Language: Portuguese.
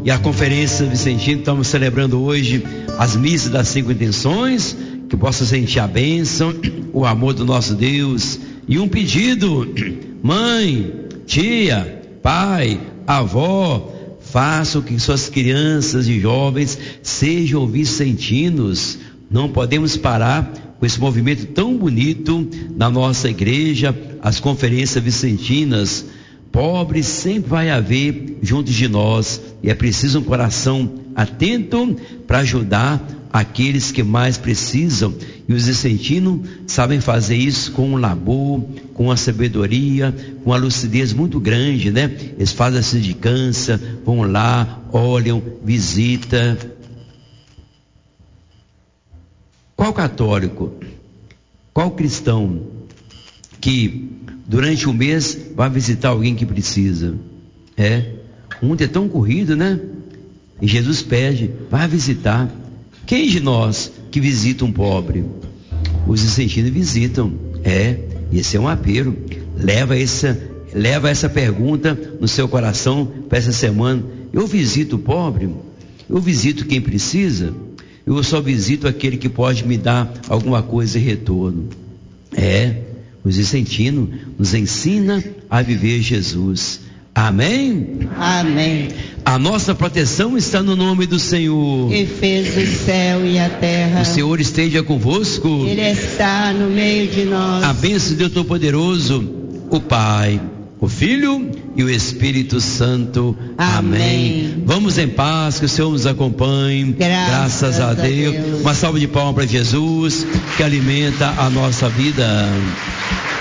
e a Conferência Vicentina. Estamos celebrando hoje as missas das 5 intenções, que possa sentir a bênção, o amor do nosso Deus. E um pedido: mãe, tia, pai, avó, façam que suas crianças e jovens sejam vicentinos. Não podemos parar com esse movimento tão bonito na nossa igreja, as conferências vicentinas. Pobre sempre vai haver junto de nós, e é preciso um coração atento para ajudar aqueles que mais precisam, e os vicentinos sabem fazer isso com um labor, com uma sabedoria, com uma lucidez muito grande, né? Eles fazem a sindicância, vão lá, olham, visitam. Qual católico, qual cristão que durante um mês vai visitar alguém que precisa? O mundo é tão corrido, né? E Jesus pede, vai visitar. Quem de nós que visita um pobre? Os vicentinos visitam. Esse é um apelo. Leva essa pergunta no seu coração para essa semana. Eu visito o pobre? Eu visito quem precisa? Eu só visito aquele que pode me dar alguma coisa em retorno? Os vicentinos nos ensina a viver Jesus. Amém? Amém. A nossa proteção está no nome do Senhor, que fez o céu e a terra. O Senhor esteja convosco. Ele está no meio de nós. A bênção de Deus Todo-Poderoso, o Pai, o Filho e o Espírito Santo. Amém. Vamos em paz, que o Senhor nos acompanhe. Graças a Deus. Uma salva de palmas para Jesus, que alimenta a nossa vida.